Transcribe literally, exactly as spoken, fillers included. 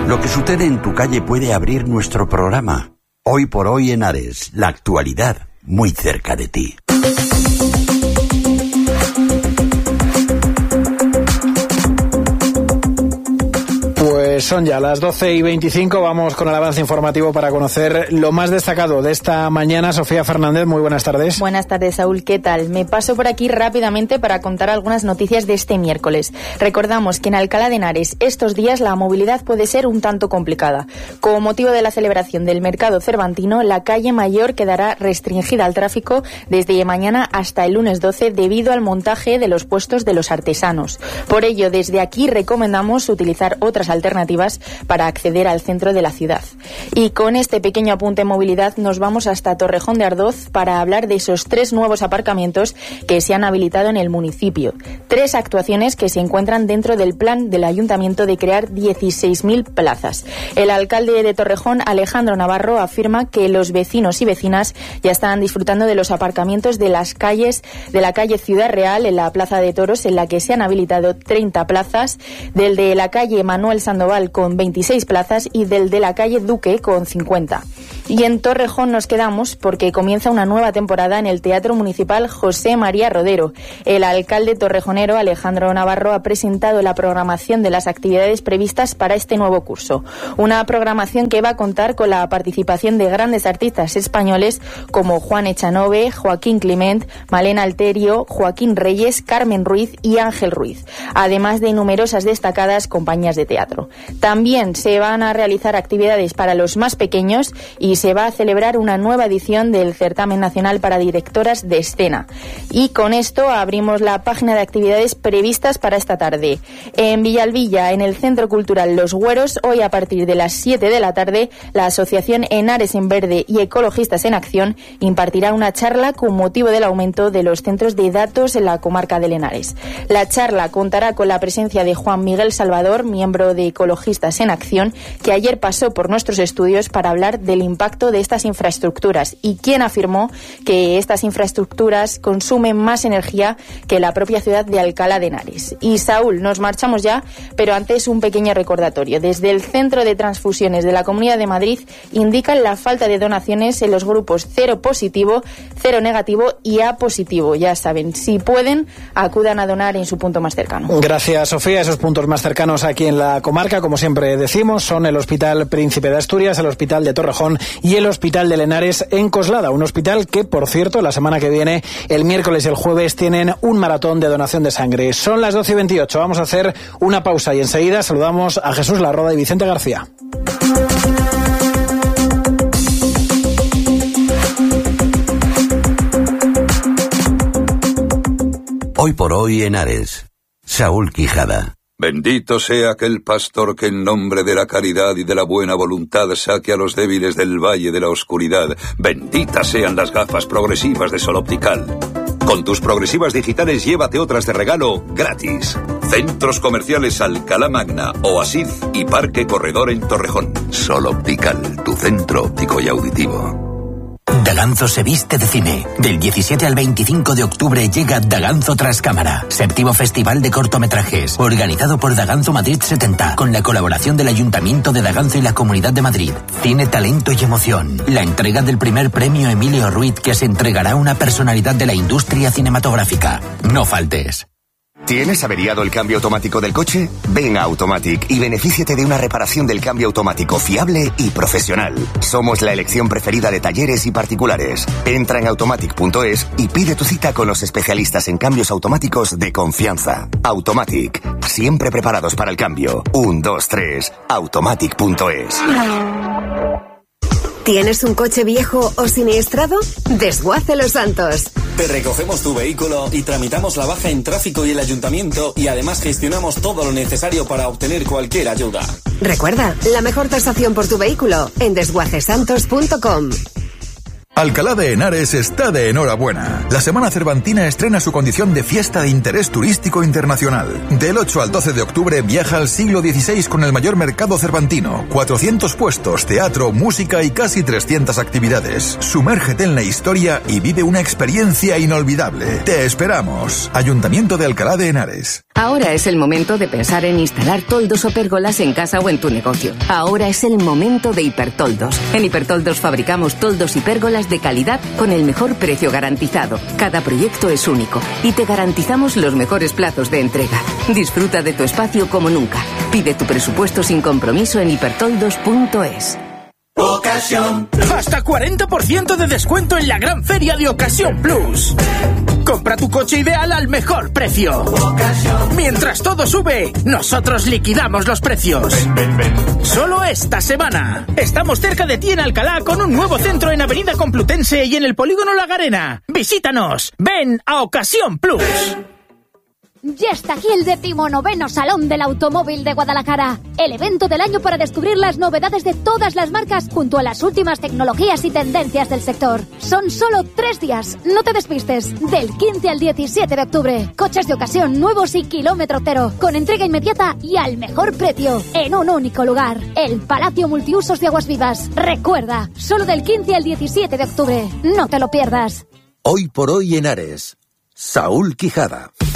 Lo que sucede en tu calle puede abrir nuestro programa. Hoy por hoy en Ares, la actualidad muy cerca de ti. Pues son ya las doce y veinticinco, vamos con el avance informativo para conocer lo más destacado de esta mañana. Sofía Fernández, muy buenas tardes. Buenas tardes, Saúl, ¿qué tal? Me paso por aquí rápidamente para contar algunas noticias de este miércoles. Recordamos que en Alcalá de Henares estos días la movilidad puede ser un tanto complicada. Con motivo de la celebración del mercado cervantino, la calle Mayor quedará restringida al tráfico desde mañana hasta el lunes doce debido al montaje de los puestos de los artesanos. Por ello, desde aquí recomendamos utilizar otras alternativas para acceder al centro de la ciudad. Y con este pequeño apunte en movilidad nos vamos hasta Torrejón de Ardoz para hablar de esos tres nuevos aparcamientos que se han habilitado en el municipio. Tres actuaciones que se encuentran dentro del plan del ayuntamiento de crear dieciséis mil plazas. El alcalde de Torrejón, Alejandro Navarro, afirma que los vecinos y vecinas ya están disfrutando de los aparcamientos de las calles de la calle Ciudad Real en la Plaza de Toros, en la que se han habilitado treinta plazas, del de la calle Manuel Sandoval con veintiséis plazas y del de la calle Duque con cincuenta. Y en Torrejón nos quedamos porque comienza una nueva temporada en el Teatro Municipal José María Rodero. El alcalde torrejonero, Alejandro Navarro, ha presentado la programación de las actividades previstas para este nuevo curso. Una programación que va a contar con la participación de grandes artistas españoles como Juan Echanove, Joaquín Clement, Malena Alterio, Joaquín Reyes, Carmen Ruiz y Ángel Ruiz, además de numerosas destacadas compañías de teatro. También se van a realizar actividades para los más pequeños y se va a celebrar una nueva edición del Certamen Nacional para Directoras de Escena. Y con esto abrimos la página de actividades previstas para esta tarde. En Villalbilla, en el Centro Cultural Los Güeros, hoy a partir de las siete de la tarde, la Asociación Henares en Verde y Ecologistas en Acción impartirá una charla con motivo del aumento de los centros de datos en la comarca del Henares. La charla contará con la presencia de Juan Miguel Salvador, miembro de Ecologistas en Acción, que ayer pasó por nuestros estudios para hablar del impacto de estas infraestructuras y quien afirmó que estas infraestructuras consumen más energía que la propia ciudad de Alcalá de Henares. Y Saúl, nos marchamos ya, pero antes un pequeño recordatorio. Desde el Centro de Transfusiones de la Comunidad de Madrid indican la falta de donaciones en los grupos cero positivo, cero negativo y A positivo. Ya saben, si pueden, acudan a donar en su punto más cercano. Gracias, Sofía. Esos puntos más cercanos aquí en la comarca, como siempre decimos, son el Hospital Príncipe de Asturias, el Hospital de Torrejón y el Hospital de Henares en Coslada, un hospital que, por cierto, la semana que viene, el miércoles y el jueves, tienen un maratón de donación de sangre. Son las doce y veintiocho, vamos a hacer una pausa y enseguida saludamos a Jesús Larroda y Vicente García. Hoy por hoy en Ares, Saúl Quijada. Bendito sea aquel pastor que en nombre de la caridad y de la buena voluntad saque a los débiles del valle de la oscuridad. Benditas sean las gafas progresivas de Sol Optical. Con tus progresivas digitales llévate otras de regalo gratis. Centros comerciales Alcalá Magna, Oasis y Parque Corredor en Torrejón. Sol Optical, tu centro óptico y auditivo. Daganzo se viste de cine. Del diecisiete al veinticinco de octubre llega Daganzo Tras Cámara, séptimo festival de cortometrajes, organizado por Daganzo Madrid setenta, con la colaboración del Ayuntamiento de Daganzo y la Comunidad de Madrid. Cine, talento y emoción. La entrega del primer premio Emilio Ruiz, que se entregará a una personalidad de la industria cinematográfica. No faltes. ¿Tienes averiado el cambio automático del coche? Ven a Automatic y benefíciate de una reparación del cambio automático fiable y profesional. Somos la elección preferida de talleres y particulares. Entra en automatic punto es y pide tu cita con los especialistas en cambios automáticos de confianza. Automatic, siempre preparados para el cambio. Un, dos, tres, automatic punto es. ¿Tienes un coche viejo o siniestrado? Desguace Los Santos. Te recogemos tu vehículo y tramitamos la baja en tráfico y el ayuntamiento y además gestionamos todo lo necesario para obtener cualquier ayuda. Recuerda, la mejor tasación por tu vehículo en desguace santos punto com. Alcalá de Henares está de enhorabuena. La Semana Cervantina estrena su condición de fiesta de interés turístico internacional. Del ocho al doce de octubre viaja al siglo dieciséis con el mayor mercado cervantino, cuatrocientos puestos, teatro, música y casi trescientas actividades. Sumérgete en la historia y vive una experiencia inolvidable. Te esperamos. Ayuntamiento de Alcalá de Henares. Ahora es el momento de pensar en instalar toldos o pérgolas en casa o en tu negocio. Ahora es el momento de Hipertoldos. En Hipertoldos fabricamos toldos y pérgolas de calidad con el mejor precio garantizado. Cada proyecto es único y te garantizamos los mejores plazos de entrega. Disfruta de tu espacio como nunca. Pide tu presupuesto sin compromiso en hipertoldos punto es. Ocasión. Hasta cuarenta por ciento de descuento en la gran feria de Ocasión Plus. Compra tu coche ideal al mejor precio. Ocasión. Mientras todo sube, nosotros liquidamos los precios. Ven, ven, ven. Solo esta semana. Estamos cerca de ti en Alcalá con un nuevo centro en Avenida Complutense y en el Polígono La Garena. Visítanos. Ven a Ocasión Plus. Ya está aquí el decimonoveno Salón del Automóvil de Guadalajara. El evento del año para descubrir las novedades de todas las marcas junto a las últimas tecnologías y tendencias del sector. Son solo tres días. No te despistes. Del quince al diecisiete de octubre. Coches de ocasión nuevos y kilómetro cero. Con entrega inmediata y al mejor precio. En un único lugar. El Palacio Multiusos de Aguas Vivas. Recuerda, solo del quince al diecisiete de octubre. No te lo pierdas. Hoy por hoy en Ares. Saúl Quijada.